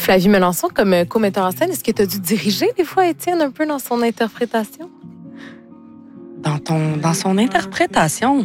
Flavie Melançon, comme co-metteur en scène, est-ce que tu as dû diriger des fois Étienne un peu dans son interprétation? Dans son interprétation,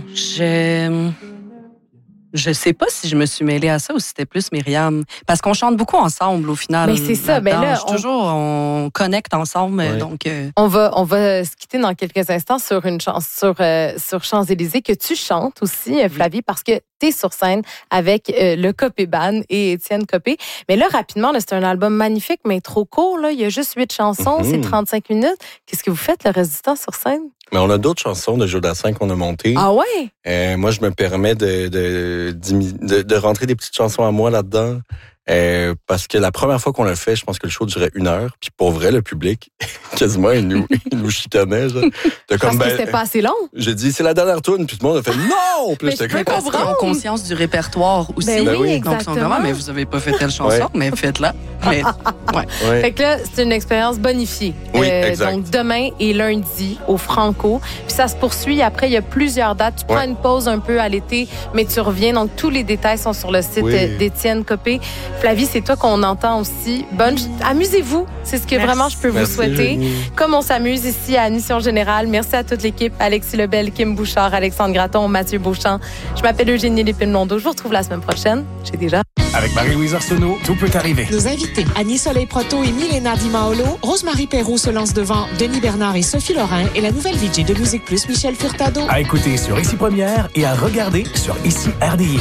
je sais pas si je me suis mêlée à ça ou si c'était plus Myriam. Parce qu'on chante beaucoup ensemble au final. Mais c'est ça. Ben là, on connecte ensemble. Ouais. Donc, on va se quitter dans quelques instants sur une chanson sur Champs-Élysées que tu chantes aussi, Flavie, parce que tu es sur scène avec le Copé Band et Étienne Copé. Mais là, rapidement, là, c'est un album magnifique, mais trop court. Là. Il y a juste 8 chansons, c'est 35 minutes. Qu'est-ce que vous faites le reste du temps sur scène? Mais on a d'autres chansons de Jodassin qu'on a montées. Ah ouais? Moi, je me permets de rentrer des petites chansons à moi là-dedans. Parce que la première fois qu'on l'a fait, je pense que le show durait 1 heure. Puis pour vrai, le public, quasiment, il nous chicanait. Parce que c'était pas assez long. J'ai dit, c'est la dernière tourne. Puis tout le monde a fait non! Puis j'étais comme, parce qu'ils ont conscience du répertoire aussi. Ben oui, exactement. Donc, ils sont vraiment, mais vous avez pas fait telle chanson, mais faites-la. Mais, ouais. Fait que là, c'est une expérience bonifiée. Oui, exact. Donc, demain et lundi au Franco. Puis ça se poursuit. Après, il y a plusieurs dates. Tu prends une pause un peu à l'été, mais tu reviens. Donc, tous les détails sont sur le site d'Étienne Copé. Flavie, c'est toi qu'on entend aussi. Amusez-vous. C'est ce que vraiment je peux vous souhaiter. Jenny. Comme on s'amuse ici à Admission Générale. Merci à toute l'équipe. Alexis Lebel, Kim Bouchard, Alexandre Gratton, Mathieu Beauchamp. Je m'appelle Eugénie Lépine-Londo. Je vous retrouve la semaine prochaine. J'ai déjà. Avec Marie-Louise Arsenault, tout peut arriver. Nos invités, Annie Soleil-Proto et Milena Di Maolo, Rosemary Perrault se lance devant Denis Bernard et Sophie Lorrain et la nouvelle VJ de Musique Plus, Michel Furtado. À écouter sur Ici Première et à regarder sur Ici RDI.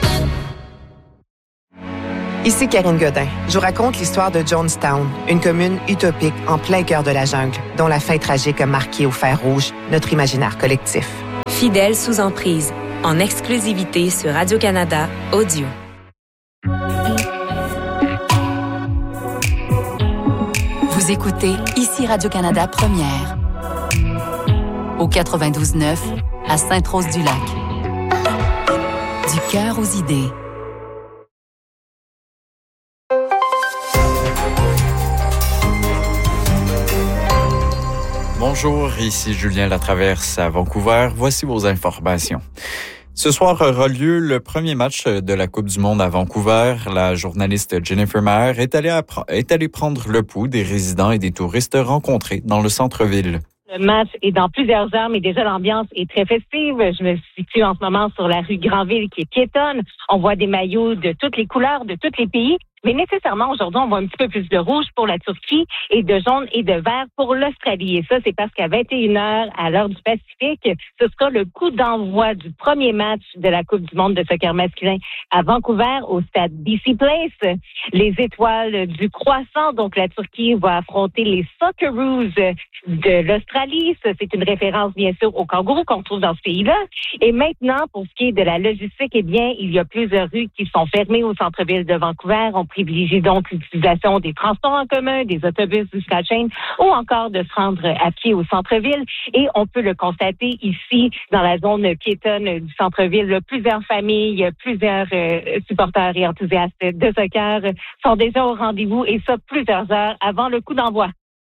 Ici Karine Godin. Je vous raconte l'histoire de Jonestown, une commune utopique en plein cœur de la jungle, dont la fin tragique a marqué au fer rouge notre imaginaire collectif. Fidèle sous emprise, en exclusivité sur Radio-Canada Audio. Vous écoutez Ici Radio-Canada Première, au 92.9 à Sainte-Rose-du-Lac. Du cœur aux idées. Bonjour, ici Julien Latraverse à Vancouver. Voici vos informations. Ce soir aura lieu le premier match de la Coupe du Monde à Vancouver. La journaliste Jennifer Maher est allée prendre le pouls des résidents et des touristes rencontrés dans le centre-ville. Le match est dans plusieurs heures, mais déjà l'ambiance est très festive. Je me situe en ce moment sur la rue Granville qui est piétonne. On voit des maillots de toutes les couleurs, de tous les pays. Mais nécessairement, aujourd'hui, on voit un petit peu plus de rouge pour la Turquie et de jaune et de vert pour l'Australie. Et ça, c'est parce qu'à 21h, à l'heure du Pacifique, ce sera le coup d'envoi du premier match de la Coupe du monde de soccer masculin à Vancouver, au stade BC Place. Les étoiles du croissant, donc la Turquie va affronter les Socceroos de l'Australie. Ça, c'est une référence, bien sûr, aux kangourous qu'on trouve dans ce pays-là. Et maintenant, pour ce qui est de la logistique, eh bien, il y a plusieurs rues qui sont fermées au centre-ville de Vancouver. On privilégie donc l'utilisation des transports en commun, des autobus du SkyTrain ou encore de se rendre à pied au centre-ville. Et on peut le constater ici, dans la zone piétonne du centre-ville, plusieurs familles, plusieurs supporters et enthousiastes de soccer sont déjà au rendez-vous et ça plusieurs heures avant le coup d'envoi.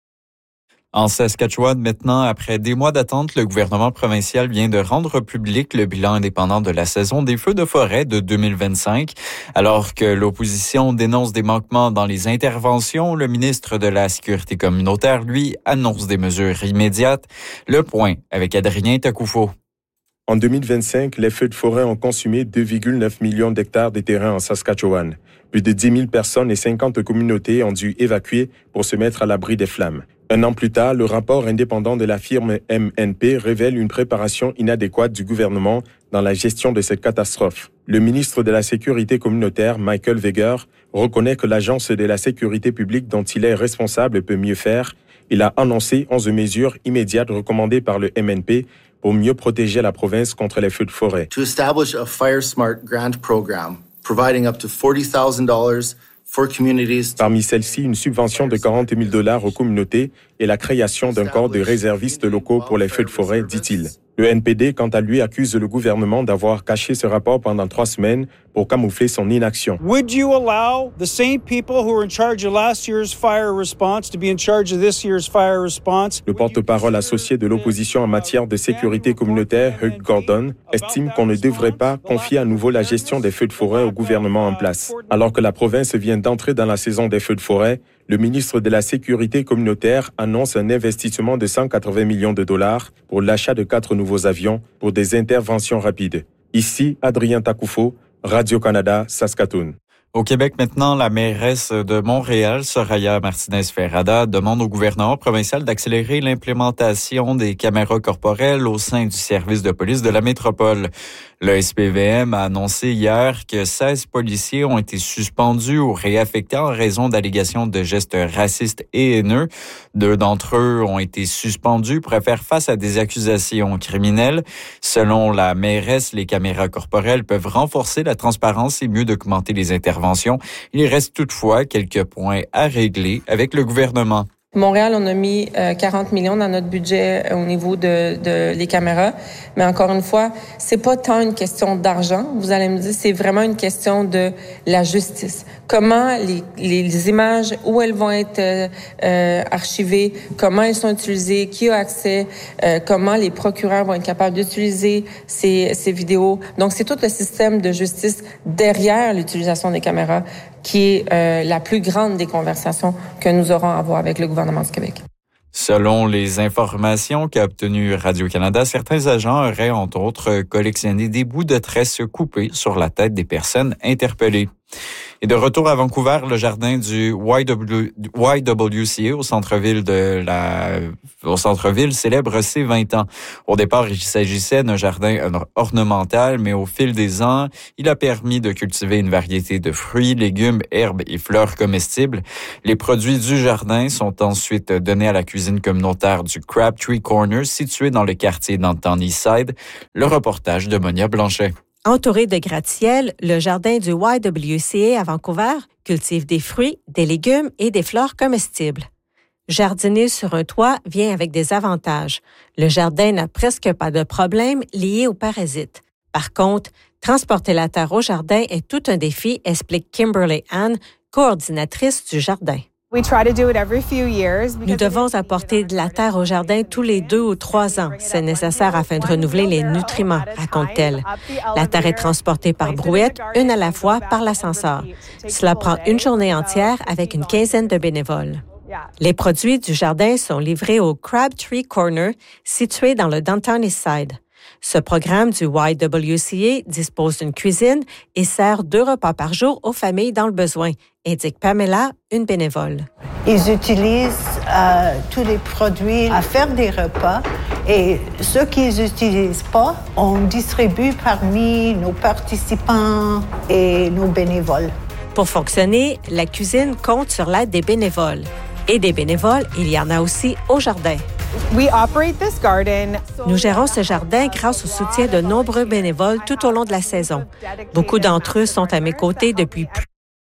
En Saskatchewan, maintenant, après des mois d'attente, le gouvernement provincial vient de rendre public le bilan indépendant de la saison des feux de forêt de 2025. Alors que l'opposition dénonce des manquements dans les interventions, le ministre de la Sécurité communautaire, lui, annonce des mesures immédiates. Le point avec Adrien Takoufo. En 2025, les feux de forêt ont consumé 2,9 millions d'hectares de terrain en Saskatchewan. Plus de 10 000 personnes et 50 communautés ont dû évacuer pour se mettre à l'abri des flammes. Un an plus tard, le rapport indépendant de la firme MNP révèle une préparation inadéquate du gouvernement dans la gestion de cette catastrophe. Le ministre de la Sécurité communautaire, Michael Weger, reconnaît que l'Agence de la sécurité publique dont il est responsable peut mieux faire. Il a annoncé 11 mesures immédiates recommandées par le MNP pour mieux protéger la province contre les feux de forêt. To establish a Fire Smart grant program, providing up to $40,000 for communities. Parmi celles-ci, une subvention de $40 000 aux communautés et la création d'un corps de réservistes locaux pour les feux de forêt, dit-il. Le NPD, quant à lui, accuse le gouvernement d'avoir caché ce rapport pendant 3 semaines pour camoufler son inaction. Would you allow the same people who were in charge of last year's fire response to be in charge of this year's fire response? Le porte-parole associé de l'opposition en matière de sécurité communautaire, Hugh Gordon, estime qu'on ne devrait pas confier à nouveau la gestion des feux de forêt au gouvernement en place. Alors que la province vient d'entrer dans la saison des feux de forêt, le ministre de la Sécurité communautaire annonce un investissement de 180 millions de dollars pour l'achat de 4 nouveaux avions pour des interventions rapides. Ici, Adrien Takoufo, Radio-Canada, Saskatoon. Au Québec maintenant, la mairesse de Montréal, Soraya Martinez-Ferrada, demande au gouvernement provincial d'accélérer l'implémentation des caméras corporelles au sein du service de police de la métropole. Le SPVM a annoncé hier que 16 policiers ont été suspendus ou réaffectés en raison d'allégations de gestes racistes et haineux. 2 d'entre eux ont été suspendus pour faire face à des accusations criminelles. Selon la mairesse, les caméras corporelles peuvent renforcer la transparence et mieux documenter les interventions. Il reste toutefois quelques points à régler avec le gouvernement. Montréal, on a mis 40 millions dans notre budget au niveau de les caméras. Mais encore une fois, c'est pas tant une question d'argent. Vous allez me dire, c'est vraiment une question de la justice. Comment les images, où elles vont être archivées, comment elles sont utilisées, qui a accès, comment les procureurs vont être capables d'utiliser ces vidéos. Donc, c'est tout le système de justice derrière l'utilisation des caméras qui est la plus grande des conversations que nous aurons à avoir avec le gouvernement du Québec. Selon les informations qu'a obtenues Radio-Canada, certains agents auraient, entre autres, collectionné des bouts de tresses coupées sur la tête des personnes interpellées. Et de retour à Vancouver, le jardin du YWCA au centre-ville célèbre ses 20 ans. Au départ, il s'agissait d'un jardin ornemental, mais au fil des ans, il a permis de cultiver une variété de fruits, légumes, herbes et fleurs comestibles. Les produits du jardin sont ensuite donnés à la cuisine communautaire du Crabtree Corner, situé dans le quartier Downtown Eastside. Le reportage de Monia Blanchet. Entouré de gratte-ciel, le jardin du YWCA à Vancouver cultive des fruits, des légumes et des fleurs comestibles. Jardiner sur un toit vient avec des avantages. Le jardin n'a presque pas de problème liés aux parasites. Par contre, transporter la terre au jardin est tout un défi, explique Kimberly Ann, coordinatrice du jardin. Nous devons apporter de la terre au jardin tous les 2 ou 3 ans. C'est nécessaire afin de renouveler les nutriments, raconte-t-elle. La terre est transportée par brouette, une à la fois, par l'ascenseur. Cela prend une journée entière avec une quinzaine de bénévoles. Les produits du jardin sont livrés au Crabtree Corner, situé dans le Downtown Eastside. Ce programme du YWCA dispose d'une cuisine et sert 2 repas par jour aux familles dans le besoin, indique Pamela, une bénévole. Ils utilisent tous les produits à faire des repas et ceux qu'ils n'utilisent pas, on distribue parmi nos participants et nos bénévoles. Pour fonctionner, la cuisine compte sur l'aide des bénévoles. Et des bénévoles, il y en a aussi au jardin. Nous gérons ce jardin grâce au soutien de nombreux bénévoles tout au long de la saison. Beaucoup d'entre eux sont à mes côtés depuis plus.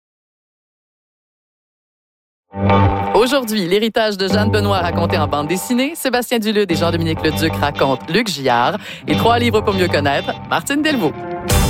Aujourd'hui, l'héritage de Jeanne Benoît raconté en bande dessinée, Sébastien Dulude et Jean-Dominique Leduc racontent Luc Gillard et 3 livres pour mieux connaître, Martine Delvaux.